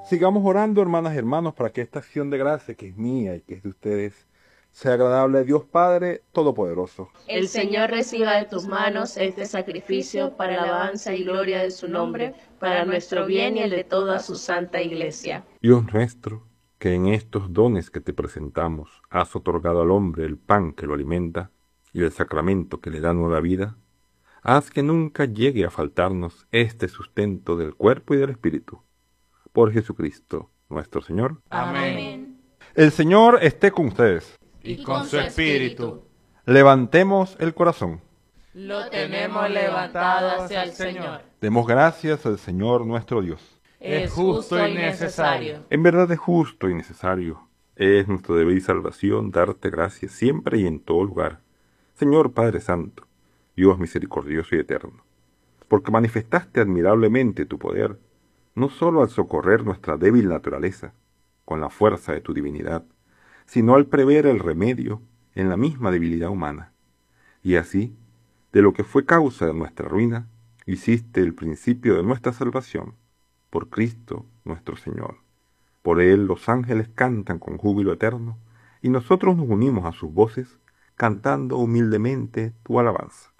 Sigamos orando, hermanas y hermanos, para que esta acción de gracia, que es mía y que es de ustedes, sea agradable a Dios Padre Todopoderoso. El Señor reciba de tus manos este sacrificio para alabanza y gloria de su nombre, para nuestro bien y el de toda su santa Iglesia. Dios nuestro, que en estos dones que te presentamos has otorgado al hombre el pan que lo alimenta y el sacramento que le da nueva vida, haz que nunca llegue a faltarnos este sustento del cuerpo y del espíritu. Por Jesucristo nuestro Señor. Amén. El Señor esté con ustedes. Y con su espíritu. Levantemos el corazón. Lo tenemos levantado hacia el Señor. Demos gracias al Señor nuestro Dios. Es justo y necesario. En verdad es justo y necesario. Es nuestro deber y salvación darte gracias siempre y en todo lugar, Señor Padre Santo, Dios misericordioso y eterno, porque manifestaste admirablemente tu poder, no sólo al socorrer nuestra débil naturaleza, con la fuerza de tu divinidad, sino al prever el remedio en la misma debilidad humana. Y así, de lo que fue causa de nuestra ruina, hiciste el principio de nuestra salvación, por Cristo nuestro Señor. Por Él los ángeles cantan con júbilo eterno, y nosotros nos unimos a sus voces, cantando humildemente tu alabanza.